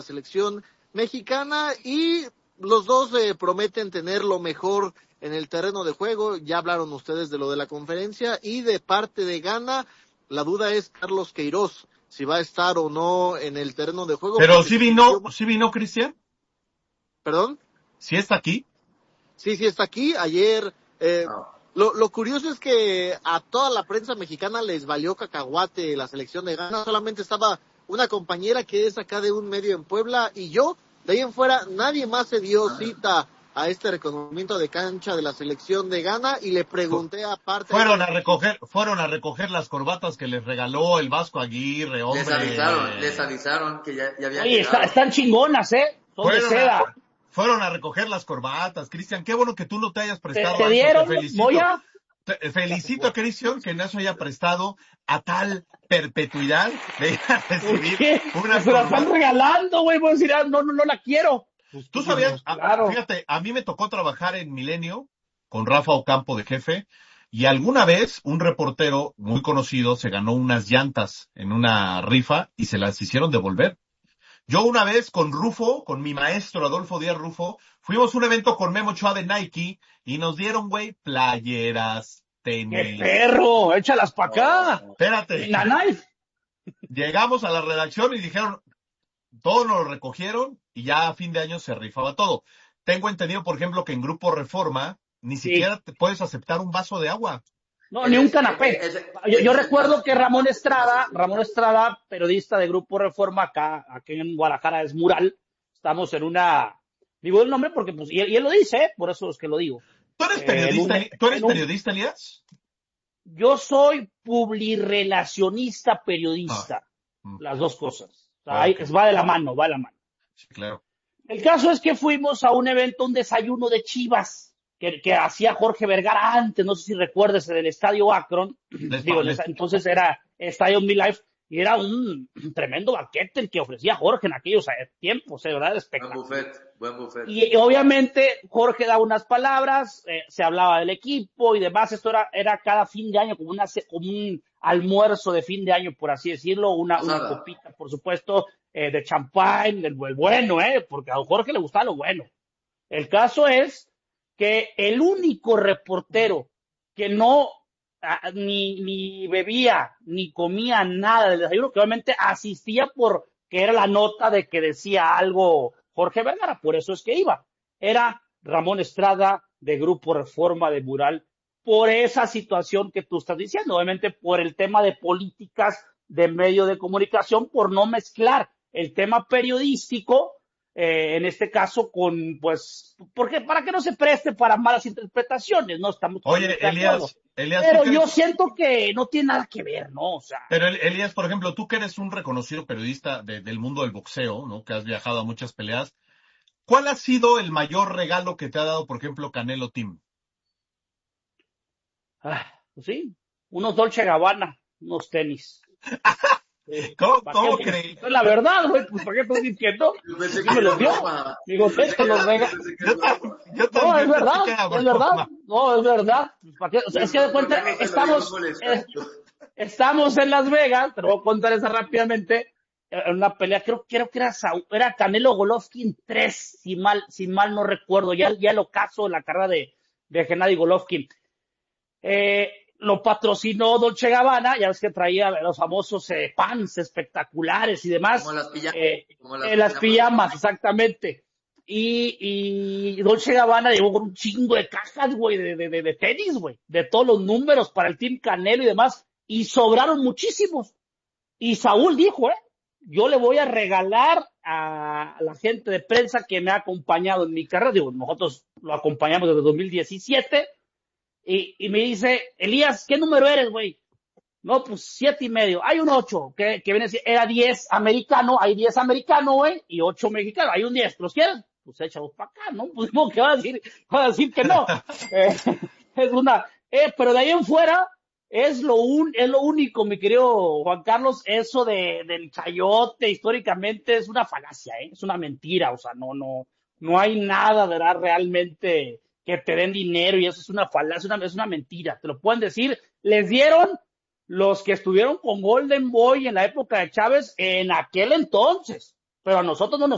selección mexicana y los dos prometen tener lo mejor en el terreno de juego. Ya hablaron ustedes de lo de la conferencia y de parte de Ghana, la duda es Carlos Queiroz, si va a estar o no en el terreno de juego. Pero sí vino Cristian. ¿Perdón? ¿Sí está aquí? Sí está aquí. Ayer, lo curioso es que a toda la prensa mexicana les valió cacahuate la selección de Ghana. Solamente estaba una compañera que es acá de un medio en Puebla y yo, de ahí en fuera, nadie más se dio cita a este reconocimiento de cancha de la selección de Ghana y le pregunté aparte. Fueron a recoger las corbatas que les regaló el Vasco Aguirre, hombre. Les avisaron que ya había Oye, llegado. están chingonas, son de seda. Fueron a recoger las corbatas, Cristian. Qué bueno que tú no te hayas prestado. ¿Te dieron? Felicito a Cristian que no se haya prestado a tal perpetuidad de recibir una Se la están regalando, güey. Voy a decir, no la quiero. Tú sabías, claro. Fíjate, a mí me tocó trabajar en Milenio con Rafa Ocampo de jefe y alguna vez un reportero muy conocido se ganó unas llantas en una rifa y se las hicieron devolver. Yo una vez con Rufo, con mi maestro Adolfo Díaz Rufo, fuimos a un evento con Memo Ochoa de Nike y nos dieron, güey, playeras, tenis. ¡Qué perro! ¡Échalas para acá! Espérate. Llegamos a la redacción y dijeron, todos nos lo recogieron y ya a fin de año se rifaba todo. Tengo entendido, por ejemplo, que en Grupo Reforma ni siquiera te puedes aceptar un vaso de agua. No, ni un canapé. Yo recuerdo que Ramón Estrada, periodista de Grupo Reforma aquí en Guadalajara, es Mural. Estamos en digo el nombre porque, pues, y él lo dice, por eso es que lo digo. ¿Tú eres periodista, Elías? Yo soy publirelacionista periodista. Las dos cosas. O sea, va de la mano. Sí, claro. El caso es que fuimos a un evento, un desayuno de Chivas, que hacía Jorge Vergara antes, no sé si recuerdas, del Estadio Akron. Entonces era Estadio MetLife, y era un tremendo banquete el que ofrecía Jorge en aquellos tiempos, ¿verdad? Espectacular. Buen buffet. Y obviamente Jorge daba unas palabras, se hablaba del equipo y demás. Esto era cada fin de año, como un almuerzo de fin de año, por así decirlo, una copita, por supuesto, de champán, del bueno, porque a Jorge le gustaba lo bueno. El caso es que el único reportero que no ni bebía ni comía nada del desayuno, que obviamente asistía porque era la nota de que decía algo Jorge Vergara, por eso es que iba, era Ramón Estrada de Grupo Reforma de Mural, por esa situación que tú estás diciendo, obviamente por el tema de políticas de medio de comunicación, por no mezclar el tema periodístico, en este caso porque para que no se preste para malas interpretaciones, ¿no? Estamos. Oye, Elías, pero yo siento que no tiene nada que ver, ¿no? O sea. Pero Elías, por ejemplo, tú que eres un reconocido periodista del mundo del boxeo, ¿no? Que has viajado a muchas peleas, ¿cuál ha sido el mayor regalo que te ha dado, por ejemplo, Canelo Team? Pues sí, unos Dolce Gabbana, unos tenis. ¿Cómo creí? Es la verdad, güey, pues ¿para qué estás diciendo? Sí me los dio. Digo, esto los venga. No, es verdad. No, es verdad. O sea, es que de cuenta, estamos en Las Vegas, te lo voy a contar esa rápidamente, en una pelea, creo que era Canelo Golovkin 3, si mal no recuerdo, ya el ocaso de la carrera de Gennady Golovkin. Lo patrocinó Dolce Gabbana, ya ves que traía los famosos pants espectaculares y demás. Como las pijamas, exactamente. Y Dolce Gabbana llegó con un chingo de cajas, güey, de tenis, güey, de todos los números para el Team Canelo y demás, y sobraron muchísimos. Y Saúl dijo, yo le voy a regalar a la gente de prensa que me ha acompañado en mi carrera. Digo, nosotros lo acompañamos desde 2017. Y me dice, Elías, ¿qué número eres, güey? No, pues 7.5. Hay un 8, que viene a decir, era 10 americano, hay 10 americano, güey, y 8 mexicano, hay un 10. ¿Los quieres? Pues échalos para acá, ¿no? Pues, ¿qué va a decir? Va a decir que no. Pero de ahí en fuera, es lo único, mi querido Juan Carlos, eso del chayote, históricamente, es una falacia, es una mentira, o sea, no hay nada, ¿verdad? Realmente que te den dinero y eso es una falacia, es una mentira, te lo pueden decir. Les dieron los que estuvieron con Golden Boy en la época de Chávez en aquel entonces, pero a nosotros no nos